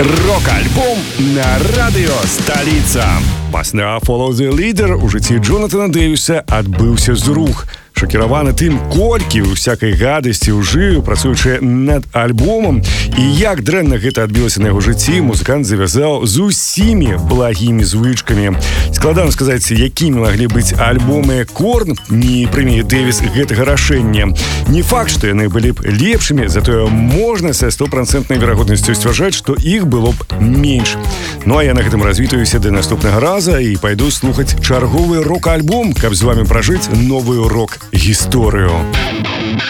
Рок-альбом на радыё «Сталіца». Пасля «Follow the Leader» у жыцці Джонатана Дэвіса адбыўся зрух. Шокіраваны тым, колькі усякай гадасці ўжыў, працуючы над альбомам, і як дрэнна гэта адбілася на яго жыцці, музыкант завязаў з усімі благімі звычкамі. Складана сказаць, якімі маглі быць альбомы Корн, не прыме Дэвіс гэтага рашэння. Не факт, што яны былі б лепшымі, затое можна са 100% верагоднасцю сцвярджаць, што іх было б менш. Ну а я на гэтым развітаюся да наступнага раза і пайду слухаць чарговы рок-альбом, каб з вамі пражыць новую рок-гісторыю.